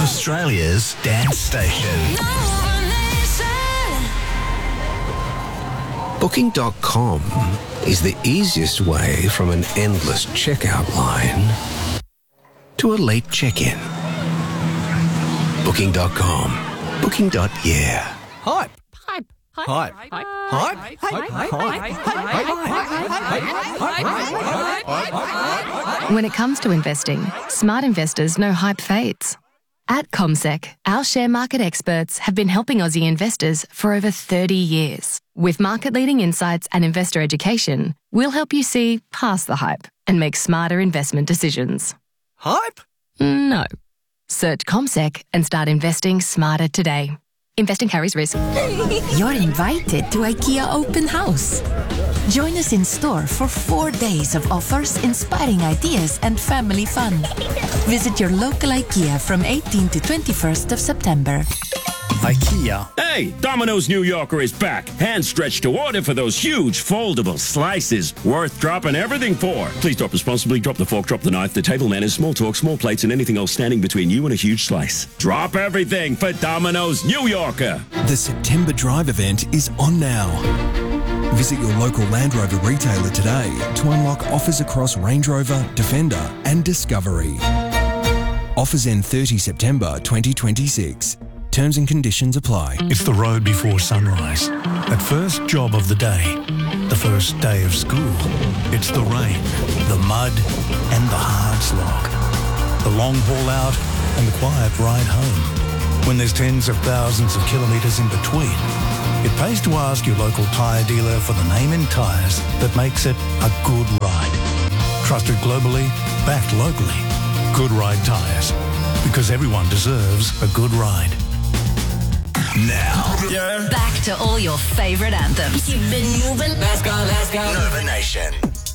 Australia's dance station. Booking.com is the easiest way from an endless checkout line to a late check-in. Booking.com. Booking.yeah. Hype. Hype. Hype. When it comes to investing, smart investors know hype fades. At CommSec, our share market experts have been helping Aussie investors for over 30 years. With market-leading insights and investor education, we'll help you see past the hype and make smarter investment decisions. Hype? No. Search CommSec and start investing smarter today. Investing carries risk. You're invited to IKEA Open House. Join us in store for 4 days of offers, inspiring ideas and family fun. Visit your local IKEA from 18 to 21st of September. IKEA. Hey, Domino's New Yorker is back. Hand stretched to order for those huge foldable slices. Worth dropping everything for. Please drop responsibly. Drop the fork, drop the knife. The table manners, small talk, small plates, and anything else standing between you and a huge slice. Drop everything for Domino's New Yorker. The September Drive event is on now. Visit your local Land Rover retailer today to unlock offers across Range Rover, Defender and Discovery. Offers end 30 September 2026. Terms and conditions apply. It's the road before sunrise. That first job of the day. The first day of school. It's the rain, the mud and the hard slog. The long haul out and the quiet ride home. When there's tens of thousands of kilometres in between, it pays to ask your local tyre dealer for the name in tyres that makes it a good ride. Trusted globally, backed locally. Good Ride Tyres. Because everyone deserves a good ride. Now, Back to all your favourite anthems. Keep it moving. Let's go, let's go. Nova Nation.